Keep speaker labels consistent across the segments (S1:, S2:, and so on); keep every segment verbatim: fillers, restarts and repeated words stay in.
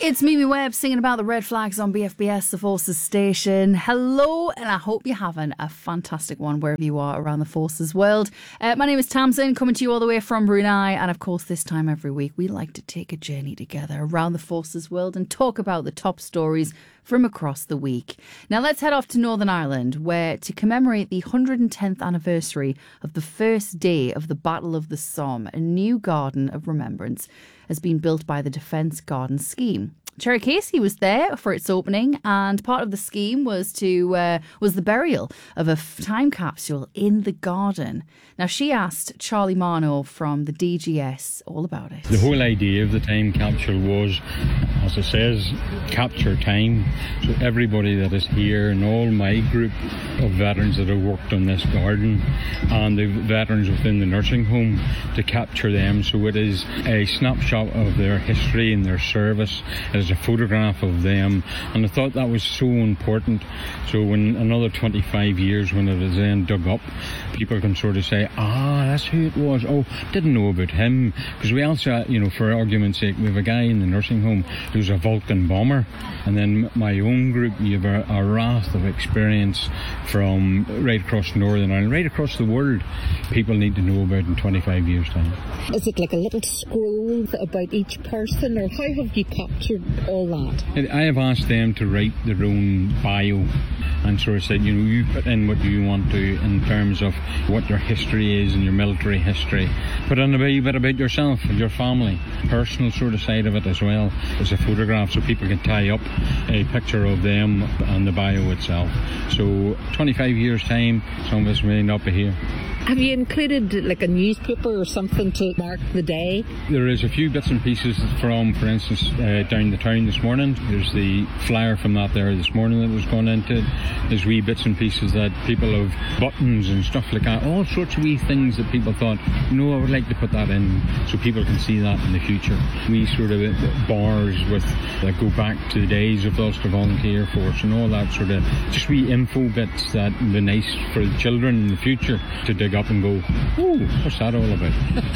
S1: It's Mimi Webb singing about the red flags on B F B S, the Forces station. Hello, and I hope you're having a fantastic one wherever you are around the Forces world. Uh, my name is Tamsin, coming to you all the way from Brunei. And of course, this time every week, we like to take a journey together around the Forces world and talk about the top stories from across the week. Now let's head off to Northern Ireland, where to commemorate the one hundred tenth anniversary of the first day of the Battle of the Somme, a new garden of remembrance has been built by the Defence Garden Scheme. Cherry Casey was there for its opening, and part of the scheme was to uh, was the burial of a time capsule in the garden. Now, she asked Charlie Marno from the D G S all about it.
S2: The whole idea of the time capsule was, as it says, capture time. So everybody that is here and all my group of veterans that have worked on this garden and the veterans within the nursing home, to capture them. So it is a snapshot of their history and their service. It is a photograph of them, and I thought that was so important. So when another twenty-five years, when it is then dug up, people can sort of say, ah, that's who it was. Oh, didn't know about him. Because we also, you know, for argument's sake, we have a guy in the nursing home who's a Vulcan bomber, and then my own group, you have a, a raft of experience from right across Northern Ireland, right across the world, people need to know about in twenty-five years' time.
S3: Is it like a little scroll about each person, or how have you captured all that?
S2: I have asked them to write their own bio and sort of said, you know, you put in what you want to in terms of what your history is and your military history. Put in a bit about yourself and your family, personal sort of side of it as well as a photograph, so people can tie up a picture of them and the bio itself. So twenty-five years time, some of us may not be here.
S3: Have you included like a newspaper or something to mark the day?
S2: There is a few bits and pieces from, for instance, uh, down the town this morning. There's the flyer from that there this morning that was gone into. There's wee bits and pieces that people have, buttons and stuff like that, all sorts of wee things that people thought, no, I would like to put that in so people can see that in the future. We sort of uh, bars with that go back to the days of the Ulster Volunteer Force and all that sort of just wee info bits that would be nice for the children in the future to dig up and go, oh, what's that all about?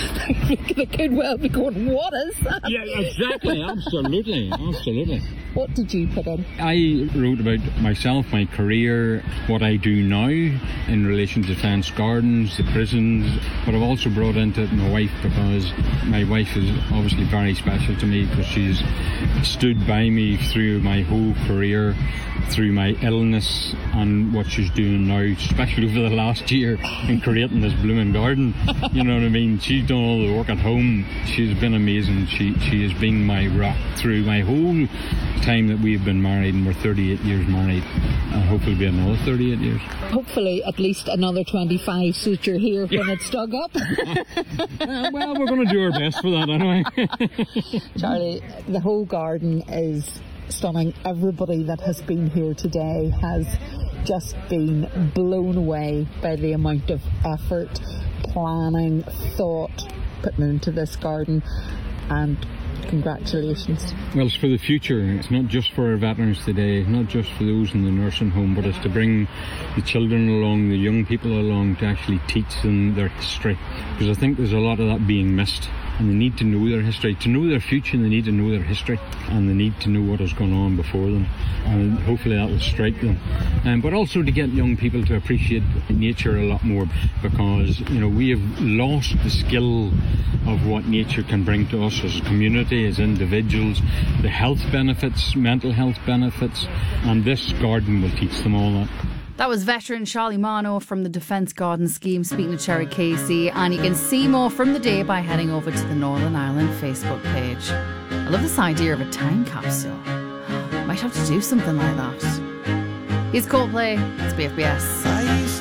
S3: They could well be going, what is that?
S2: Yeah, exactly, absolutely, absolutely.
S3: What did you put in?
S2: I wrote about myself, my career, what I do now in relation to Defence Gardens, the prisons, but I've also brought into it my wife, because my wife is obviously very special to me, because she's stood by me through my whole career, through my illness and what she's doing now, especially over the last year in creating this blooming garden. You know what I mean? She's done all the work at home. She's been amazing. She she has been my rock through my whole time that we've been married, and we're thirty-eight years married, and hopefully be another thirty-eight years.
S3: Hopefully at least another twenty-five, so that you're here when it's dug up.
S2: uh, well, we're going to do our best for that anyway.
S3: Charlie, the whole garden is stunning. Everybody that has been here today has just been blown away by the amount of effort, planning, thought put into this garden, and congratulations.
S2: Well, it's for the future. It's not just for our veterans today, not just for those in the nursing home, but it's to bring the children along, the young people along, to actually teach them their history, because I think there's a lot of that being missed. And they need to know their history. To know their future, they need to know their history, and they need to know what has gone on before them, and hopefully that will strike them. Um, but also to get young people to appreciate nature a lot more, because, you know, we have lost the skill of what nature can bring to us as a community, as individuals, the health benefits, mental health benefits, and this garden will teach them all that.
S1: That was veteran Charlie Marno from the Defence Garden Scheme speaking to Cherry Casey, and you can see more from the day by heading over to the Northern Ireland Facebook page. I love this idea of a time capsule. Might have to do something like that. Here's Coldplay. It's B F B S.